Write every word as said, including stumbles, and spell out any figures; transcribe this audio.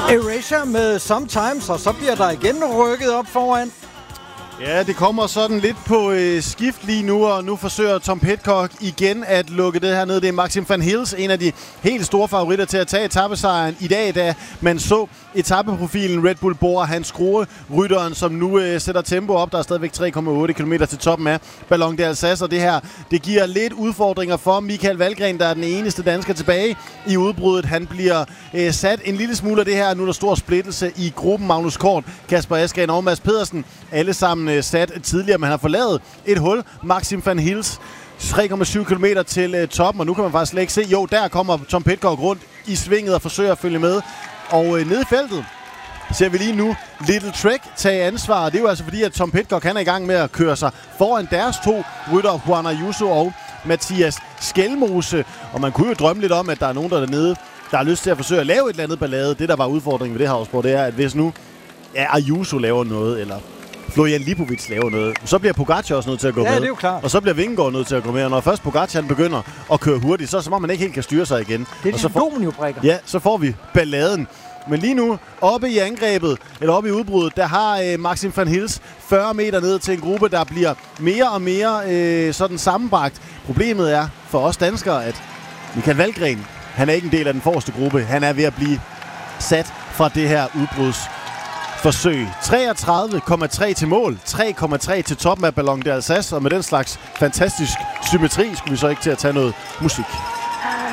Erasure med Sometimes, og så bliver der igen rykket op foran. Ja, det kommer sådan lidt på øh, skift lige nu, og nu forsøger Tom Pidcock igen at lukke det her ned. Det er Maxim van Hils, en af de helt store favoritter til at tage etapesejren i dag, da man så etapeprofilen Red Bull Bora, Hans Grohe, rytteren, som nu øh, sætter tempo op. Der er stadigvæk tre komma otte kilometer til toppen af Ballon d'Alsace, og det her, det giver lidt udfordringer for Michael Valgren, der er den eneste dansker tilbage i udbruddet. Han bliver øh, sat en lille smule af det her. Nu er der stor splittelse i gruppen. Magnus Kort, Kasper Asgreen og Mads Pedersen, alle sammen sat tidligere, man har forladet et hul. Maxim van Hils, tre komma syv kilometer til uh, toppen, og nu kan man faktisk slet ikke se. Jo, der kommer Tom Pidcock rundt i svinget og forsøger at følge med. Og uh, nede i feltet ser vi lige nu Little Trek tage ansvar. Det er jo altså fordi, at Tom Pidcock han er i gang med at køre sig foran deres to rytter, Juan Ayuso og Mathias Skelmose. Og man kunne jo drømme lidt om, at der er nogen der er dernede, der har lyst til at forsøge at lave et eller andet ballade. Det, der var udfordringen ved det her afspor, det er, at hvis nu ja, Ayuso laver noget, eller Florian Lipovic laver noget, så bliver Pogacar også nødt til at gå ja, med. Det er jo klart. Og så bliver Vingegaard nødt til at gå med. Og når først Pogacar begynder at køre hurtigt, så er det som om man ikke helt kan styre sig igen. Det er og så de får, dominobrikker. Ja, så får vi balladen. Men lige nu, oppe i angrebet, eller oppe i udbruddet, der har øh, Maxim van Hils fyrre meter ned til en gruppe, der bliver mere og mere øh, sådan sammenbragt. Problemet er for os danskere, at Michael Valgren, han er ikke en del af den forreste gruppe. Han er ved at blive sat fra det her udbruds forsøg. treogtredive komma tre til mål, tre komma tre til toppen af Ballon d'Alsace, og med den slags fantastisk symmetri skulle vi så ikke til at tage noget musik.